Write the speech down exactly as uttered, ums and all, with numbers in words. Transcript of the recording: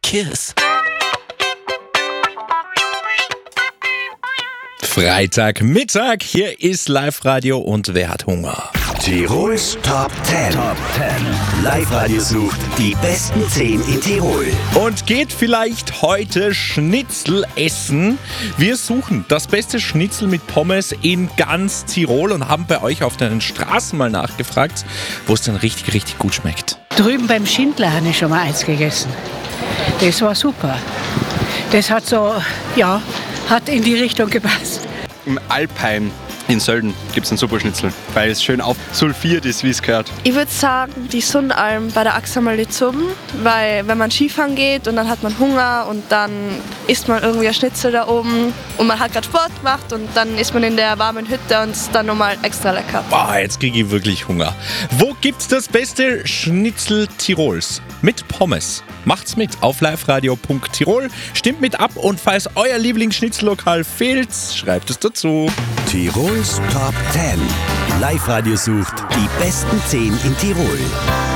Kiss. Freitagmittag, hier ist Live-Radio und wer hat Hunger? Tirols Top zehn. Top zehn. Live-Radio sucht die besten zehn in Tirol. Und geht vielleicht heute Schnitzel essen? Wir suchen das beste Schnitzel mit Pommes in ganz Tirol und haben bei euch auf den Straßen mal nachgefragt, wo es denn richtig, richtig gut schmeckt. Drüben beim Schindler habe ich schon mal eins gegessen. Das war super. Das hat so, ja, hat in die Richtung gepasst. Im Alpheim in Sölden gibt es einen super Schnitzel, weil es schön aufsulfiert ist, wie es gehört. Ich würde sagen, die Sundalm bei der Axamal Zuben, weil wenn man Skifahren geht und dann hat man Hunger und dann isst man irgendwie ein Schnitzel da oben und man hat gerade Sport gemacht und dann ist man in der warmen Hütte und es ist dann nochmal extra lecker. Boah, jetzt kriege ich wirklich Hunger. Wo gibt's das beste Schnitzel Tirols? Mit Pommes. Macht's mit auf liveradio punkt tirol. Stimmt mit ab und falls euer Lieblingsschnitzellokal fehlt, schreibt es dazu. Tirols Top zehn. Live-Radio sucht die besten zehn in Tirol.